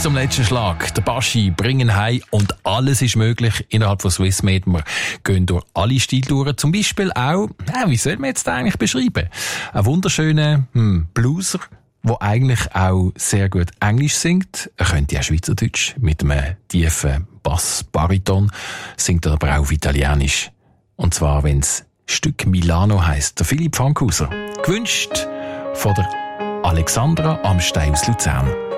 bis zum letzten Schlag. Der Baschi bringen heim und alles ist möglich innerhalb von Swissmade. Wir gehen durch alle Stile durch. Zum Beispiel auch, wie soll man jetzt eigentlich beschreiben? Ein wunderschöner Blueser, der eigentlich auch sehr gut Englisch singt. Er könnte auch Schweizerdeutsch mit einem tiefen Bass-Bariton, singt er aber auch auf Italienisch. Und zwar, wenn das Stück Milano heisst. Der Philipp Fankhauser. Gewünscht von der Alexandra Amstein aus Luzern.